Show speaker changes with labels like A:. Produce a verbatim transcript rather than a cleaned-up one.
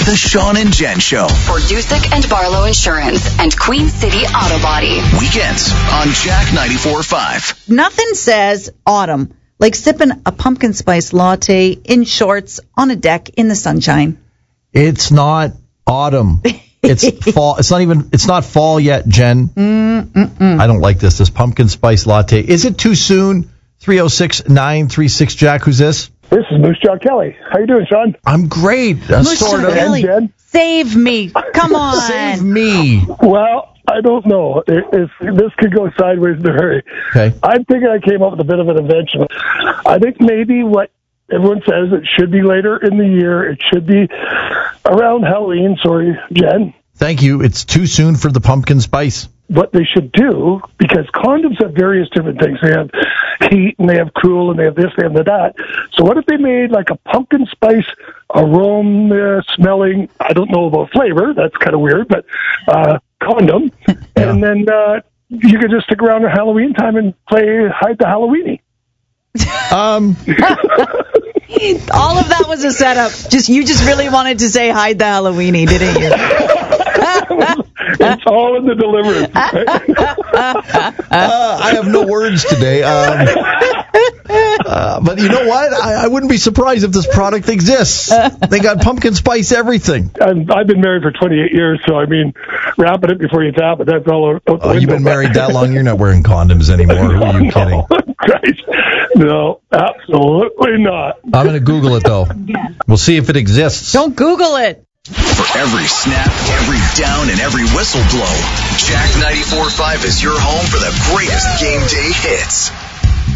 A: The Sean and Jen Show.
B: For Dusick and Barlow Insurance and Queen City Auto Body.
A: Weekends on Jack ninety-four point five.
C: Nothing says autumn like sipping a pumpkin spice latte in shorts on a deck in the sunshine.
D: It's not autumn. It's fall. It's not even. It's not fall yet, Jen.
C: Mm-mm-mm.
D: I don't like this. This pumpkin spice latte. Is it too soon? three oh six, nine three six, Jack. Who's this?
E: This is Moose Jaw Kelly. How you doing, Sean?
D: I'm great. Uh,
C: Moose
D: sort
C: Jaw
D: of.
C: Kelly,
E: Jen?
C: Save me. Come on.
D: Save me.
E: Well, I don't know. If, if this could go sideways in a hurry.
D: Okay.
E: I'm thinking I came up with a bit of an invention. I think maybe what everyone says, it should be later in the year. It should be around Halloween. Sorry, Jen.
D: Thank you. It's too soon for the pumpkin spice.
E: What they should do, because condoms have various different things. They have heat, and they have cool, and they have this, they have that. So what if they made like a pumpkin spice aroma smelling, I don't know about flavor, that's kind of weird, but uh, condom,
D: Yeah.
E: and then uh, you could just stick around at Halloween time and play Hide the Halloweenie.
D: Um,
C: All of that was a setup. Just you just really wanted to say hide the Halloweenie, didn't you?
E: It's all in the deliverance.
D: uh, I have no words today. Um, uh, but you know what? I, I wouldn't be surprised if this product exists. They got pumpkin spice everything.
E: I've, I've been married for twenty-eight years, so I mean, wrapping it before you tap it, that's all out the
D: Oh, you've
E: window.
D: been married that long? You're not wearing condoms anymore. Who are you kidding?
E: Christ. No, absolutely not.
D: I'm going to Google it, though. We'll see if it exists.
C: Don't Google it.
A: For every snap, every down, and every whistle blow, Jack ninety-four point five is your home for the greatest game day hits.